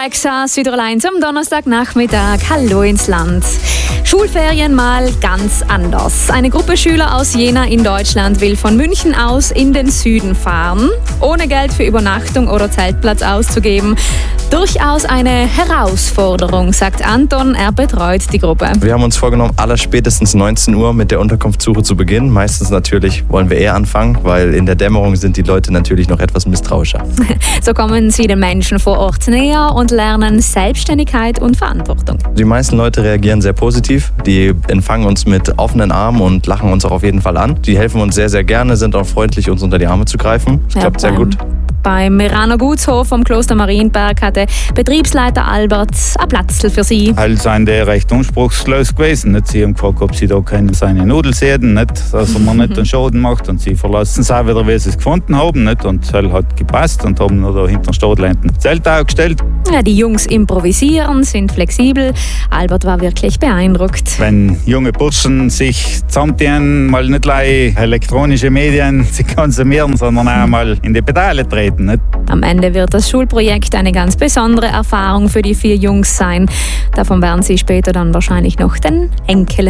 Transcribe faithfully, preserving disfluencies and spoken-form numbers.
Rexa Süderlein am Donnerstagnachmittag. Hallo ins Land. Schulferien mal ganz anders. Eine Gruppe Schüler aus Jena in Deutschland will von München aus in den Süden fahren, ohne Geld für Übernachtung oder Zeltplatz auszugeben. Durchaus eine Herausforderung, sagt Anton, er betreut die Gruppe. Wir haben uns vorgenommen, allerspätestens neunzehn Uhr mit der Unterkunftssuche zu beginnen. Meistens natürlich wollen wir eher anfangen, weil in der Dämmerung sind die Leute natürlich noch etwas misstrauischer. So kommen sie den Menschen vor Ort näher und lernen Selbstständigkeit und Verantwortung. Die meisten Leute reagieren sehr positiv. Die empfangen uns mit offenen Armen und lachen uns auch auf jeden Fall an. Die helfen uns sehr, sehr gerne, sind auch freundlich, uns unter die Arme zu greifen. Das Ja, klappt sehr gut. Beim Meraner Gutshof vom Kloster Marienberg hatte Betriebsleiter Albert ein Platzl für sie. Halt seien die recht anspruchslos gewesen. Nicht? Sie haben gefragt, ob sie da keine seine Nudeln sehen, nicht? Dass man nicht einen Schaden macht. Und sie verlassen es auch wieder, wie sie es gefunden haben. Nicht? Und es hat gepasst und haben noch da hinter den Stadtlenten Zelt aufgestellt. Ja, die Jungs improvisieren, sind flexibel. Albert war wirklich beeindruckt. Wenn junge Burschen sich zusammentun, mal nicht gleich elektronische Medien sie konsumieren, sondern auch mal in die Pedale treten. Nicht? Am Ende wird das Schulprojekt eine ganz besondere Erfahrung für die vier Jungs sein. Davon werden sie später dann wahrscheinlich noch den Enkeln